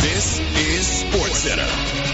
This is SportsCenter.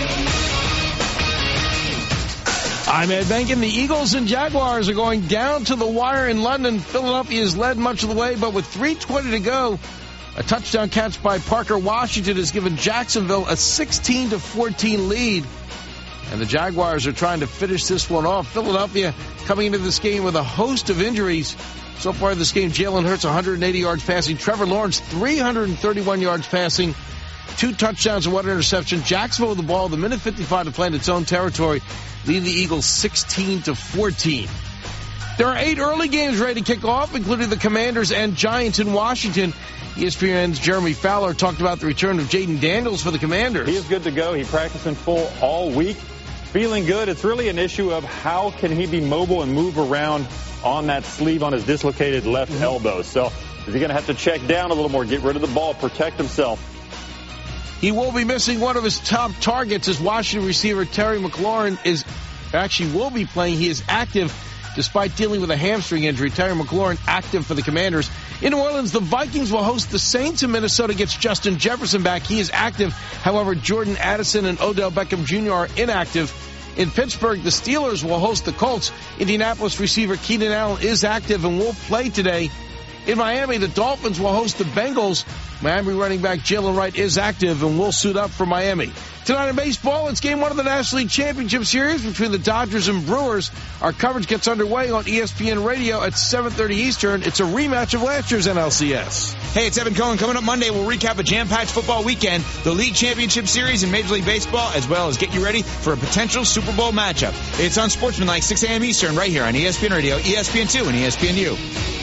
I'm Ed Benkin. The Eagles and Jaguars are going down to the wire in London. Philadelphia has led much of the way, but with 3:20 to go, a touchdown catch by Parker Washington has given Jacksonville a 16-14 lead. And the Jaguars are trying to finish this one off. Philadelphia coming into this game with a host of injuries. So far in this game, Jalen Hurts 180 yards passing. Trevor Lawrence 331 yards passing. 2 touchdowns and 1 interception. Jacksonville with the ball, the minute 55 to play in its own territory, leading the Eagles 16-14. There are 8 early games ready to kick off, including the Commanders and Giants in Washington. ESPN's Jeremy Fowler talked about the return of Jaden Daniels for the Commanders. He is good to go. He practiced in full all week. Feeling good. It's really an issue of how can he be mobile and move around on that sleeve on his dislocated left elbow. So is he going to have to check down a little more, get rid of the ball, protect himself? He will be missing one of his top targets as Washington receiver Terry McLaurin will be playing. He is active despite dealing with a hamstring injury. Terry McLaurin active for the Commanders. In New Orleans, the Vikings will host the Saints in Minnesota, gets Justin Jefferson back. He is active. However, Jordan Addison and Odell Beckham Jr. are inactive. In Pittsburgh, the Steelers will host the Colts. Indianapolis receiver Keenan Allen is active and will play today. In Miami, the Dolphins will host the Bengals. Miami running back Jalen Wright is active and will suit up for Miami. Tonight in baseball, it's Game 1 of the National League Championship Series between the Dodgers and Brewers. Our coverage gets underway on ESPN Radio at 7:30 Eastern. It's a rematch of last year's NLCS. Hey, it's Evan Cohen. Coming up Monday, we'll recap a jam-packed football weekend, the League Championship Series in Major League Baseball, as well as get you ready for a potential Super Bowl matchup. It's on Sportsmanlike, 6 a.m. Eastern, right here on ESPN Radio, ESPN2, and ESPNU.